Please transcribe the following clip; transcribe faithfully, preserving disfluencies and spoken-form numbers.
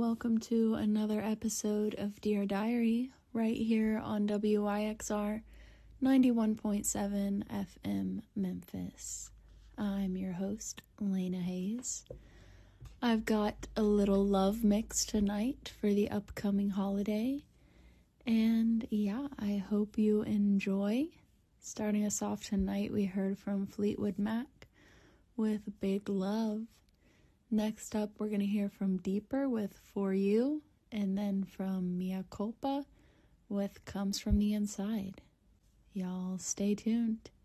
welcome to another episode of Dear Diary, right here on W I X R ninety-one point seven F M Memphis. I'm your host, Lena Hayes. I've got a little love mix tonight for the upcoming holiday, and yeah, I hope you enjoy. Starting us off tonight, we heard from Fleetwood Mac with Big Love. Next up, we're going to hear from Deeper with For You, and then from Mia Culpa with Comes From the Inside. Y'all stay tuned.